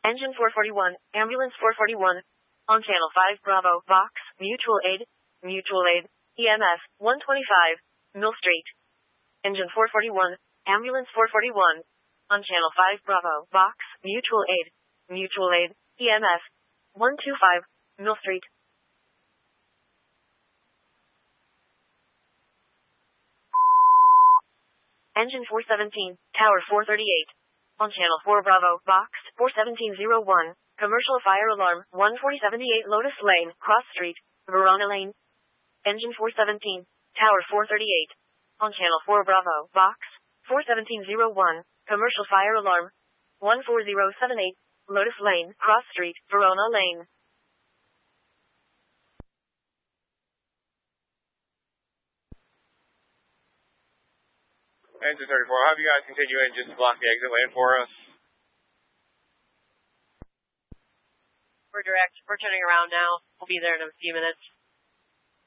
Engine 441, Ambulance 441. On Channel 5 Bravo, Vox, Mutual Aid, EMS, 125, Mill Street. Engine 441, Ambulance 441. On Channel 5 Bravo, Vox, Mutual Aid, EMS, 125, Mill Street. Engine 417, Tower 438. On Channel 4 Bravo, Vox, 41701. Commercial fire alarm, 1478 Lotus Lane, Cross Street, Verona Lane. Engine 417, Tower 438. On Channel 4 Bravo, Vox, 41701. Commercial fire alarm, 14078 Lotus Lane, Cross Street, Verona Lane. Engine 34, I'll have you guys continue in just to block the exit lane for us. We're direct. We're turning around now. We'll be there in a few minutes.